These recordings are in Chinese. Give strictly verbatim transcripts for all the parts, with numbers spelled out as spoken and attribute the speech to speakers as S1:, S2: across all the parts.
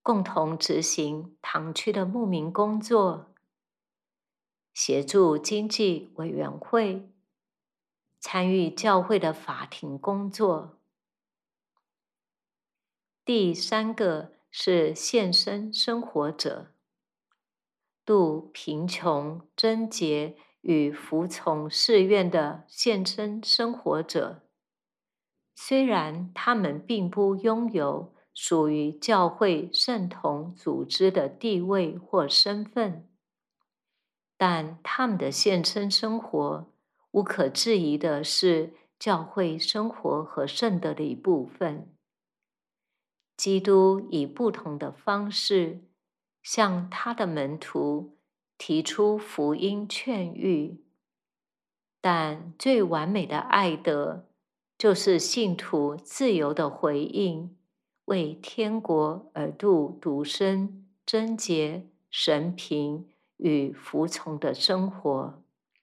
S1: 共同执行堂区的牧民工作，协助经济委员会，参与教会的法庭工作。第三个是献身生活者，度贫穷、贞洁与服从誓愿的献身生活者。虽然他们并不拥有属于教会圣同组织的地位或身份，但他们的献身生活无可置疑的是教会生活和圣德的一部分。基督以不同的方式向他的门徒提出福音劝谕，但最完美的爱德就是信徒自由的回应，为天国而度独身、贞洁、神平与服从的生活。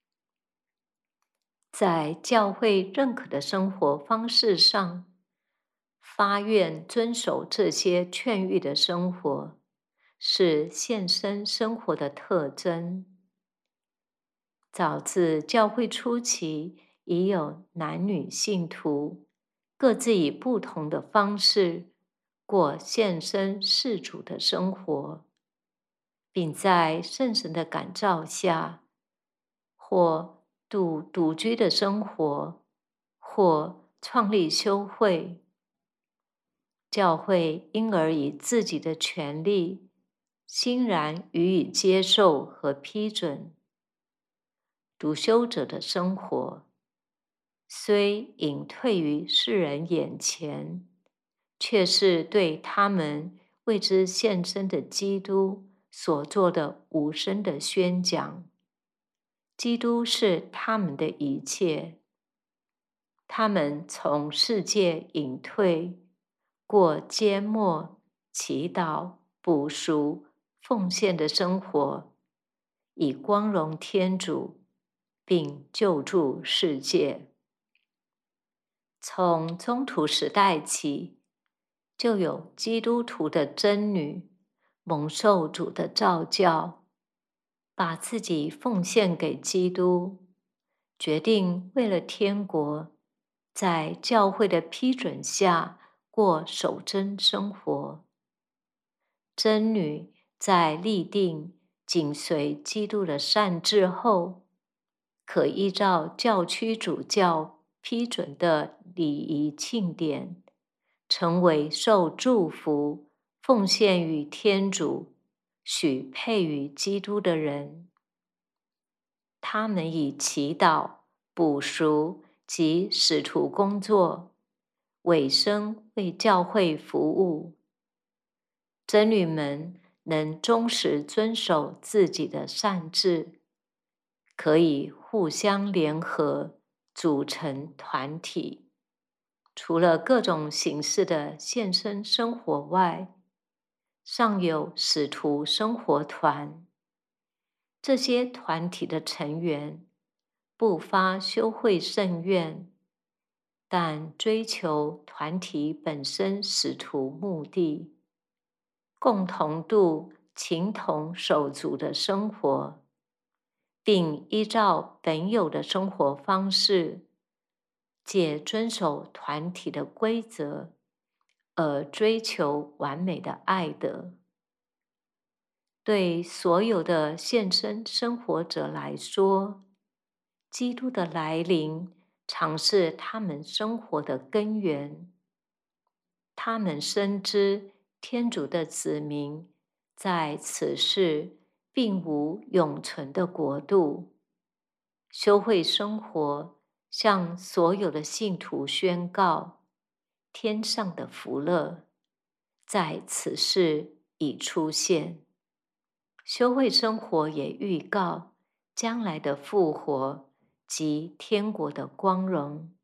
S1: 在教会认可的生活方式上，发愿遵守这些劝谕的生活，是献身生活的特征。早自教会初期，已有男女信徒各自以不同的方式过献身事主的生活，并在圣神的感召下，或度独居的生活，或创立修会。教会因而以自己的权利，欣然予以接受和批准。独修者的生活，虽隐退于世人眼前，却是对他们为之献身的基督所做的无声的宣讲。基督是他们的一切。他们从世界隐退，过缄默、祈祷、补赎、奉献的生活，以光荣天主，并救助世界。从宗徒时代起，就有基督徒的真女蒙受主的召教，把自己奉献给基督，决定为了天国，在教会的批准下过守贞生活。真女在立定紧随基督的善治后，可依照教区主教批准的礼仪庆典，成为受祝福、奉献于天主、许配于基督的人。他们以祈祷、补赎及使徒工作，委身为教会服务。真女们能忠实遵守自己的善治，可以互相联合，组成团体。除了各种形式的献身生活外，尚有使徒生活团。这些团体的成员不发修会圣愿，但追求团体本身使徒目的，共同度情同手足的生活，并依照本有的生活方式，借遵守团体的规则而追求完美的爱德。对所有的献身生活者来说，基督的来临常是他们生活的根源。他们深知天主的子民在此世并无永存的国度。修会生活向所有的信徒宣告，天上的福乐在此世已出现。修会生活也预告将来的复活及天国的光荣。